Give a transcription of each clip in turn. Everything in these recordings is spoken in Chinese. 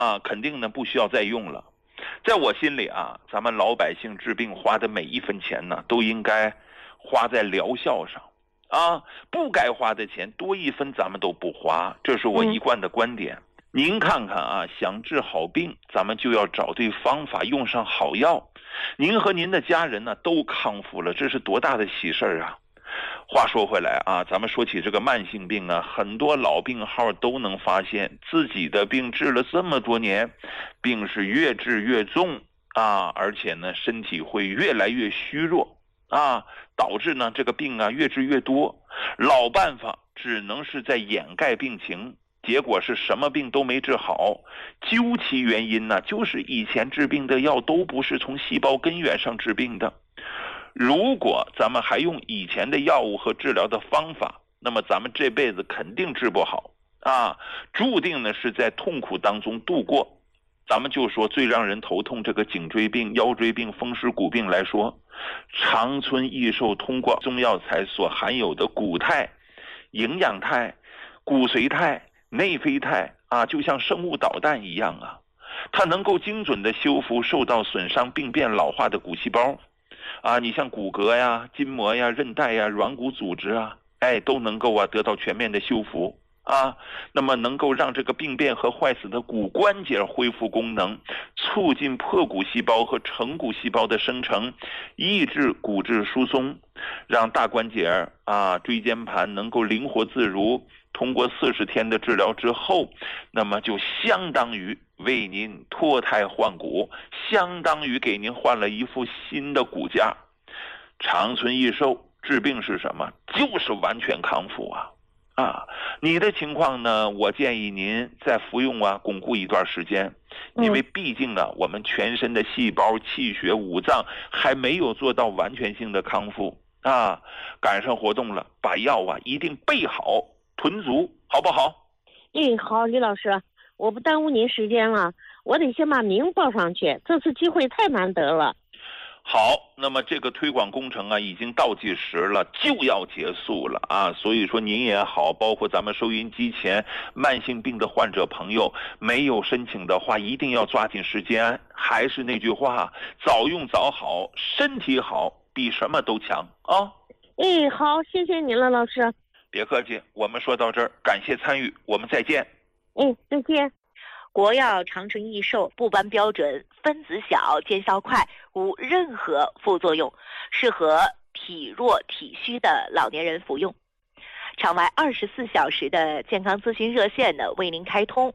啊，肯定呢不需要再用了。在我心里啊，咱们老百姓治病花的每一分钱呢，都应该花在疗效上啊，不该花的钱多一分咱们都不花，这是我一贯的观点。您看看啊，想治好病，咱们就要找对方法，用上好药。您和您的家人呢都康复了，这是多大的喜事儿啊！话说回来啊，咱们说起这个慢性病啊，很多老病号都能发现自己的病治了这么多年，病是越治越重啊，而且呢身体会越来越虚弱啊，导致呢这个病啊越治越多。老办法只能是在掩盖病情，结果是什么病都没治好。究其原因呢，就是以前治病的药都不是从细胞根源上治病的。如果咱们还用以前的药物和治疗的方法，那么咱们这辈子肯定治不好啊，注定呢是在痛苦当中度过。咱们就说最让人头痛这个颈椎病、腰椎病、风湿骨病来说，长春益寿通过中药材所含有的骨肽、营养肽、骨髓肽、内啡肽啊，就像生物导弹一样啊，它能够精准的修复受到损伤、病变、老化的骨细胞。啊，你像骨骼呀、筋膜呀、韧带呀、软骨组织啊，都能够啊得到全面的修复啊。那么能够让这个病变和坏死的骨关节恢复功能，促进破骨细胞和成骨细胞的生成，抑制骨质疏松，让大关节啊、椎间盘能够灵活自如。通过40天的治疗之后，那么就相当于为您脱胎换骨，相当于给您换了一副新的骨架。长春益寿治病是什么？就是完全康复啊！你的情况呢，我建议您再服用啊，巩固一段时间，因为毕竟啊，我们全身的细胞、气血、五脏还没有做到完全性的康复啊。赶上活动了，把药啊一定备好。囤足，好不好？ 好，李老师，我不耽误您时间了，我得先把名报上去，这次机会太难得了。 好，那么这个推广工程啊，已经倒计时了，就要结束了啊！所以说您也好，包括咱们收音机前慢性病的患者朋友，没有申请的话，一定要抓紧时间。还是那句话，早用早好，身体好比什么都强啊！ 好，谢谢您了，老师。 别客气，我们说到这儿，感谢参与，我们再见。 再见。 国药长春益寿不搬标准，分子小，见效快，无任何副作用，适合体弱体虚的老年人服用。场外24小时的健康咨询热线呢，为您开通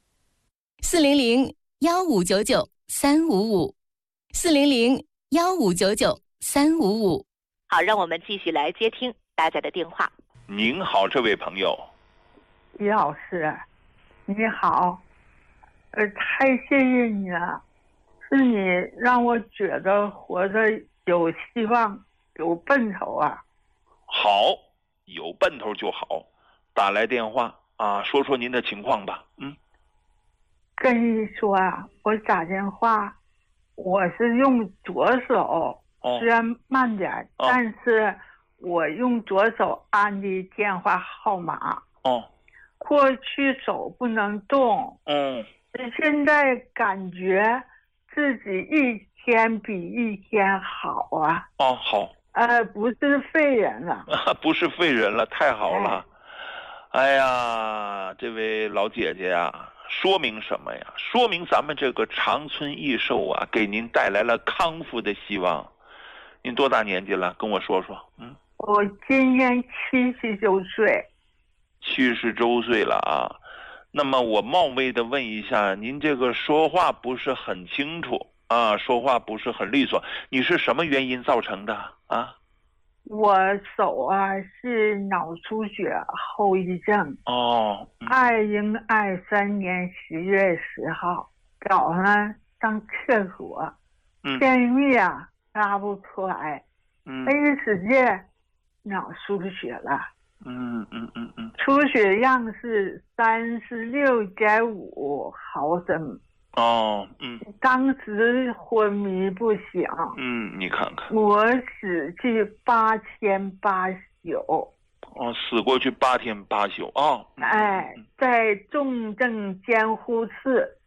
400-1599-355，400-1599-355。 好，让我们继续来接听大家的电话。 您好，这位朋友。 李老师，你好，太谢谢你了，是你让我觉得活着有希望，有奔头啊。 好，有奔头就好，打来电话啊，说说您的情况吧。 跟你说啊，我打电话，我是用左手，虽然慢点，但是我用左手按的电话号码。过去手不能动。现在感觉自己一天比一天好啊。 好。 不是废人了。 不是废人了，太好了。哎呀，这位老姐姐啊，说明什么呀？说明咱们这个长春益寿啊，给您带来了康复的希望。您多大年纪了？跟我说说。 我今年70周岁。 70周岁了啊。那么我冒昧的问一下，您这个说话不是很清楚啊，说话不是很利索，你是什么原因造成的啊？ 我手啊是脑出血后遗症。2023年10月10号早上上厕所，便秘啊拉不出来，一使劲脑出血了。出血量是36.5毫升。当时昏迷不醒。 你看看， 我死去8天8宿。 死过去8天8宿啊。 在重症监护室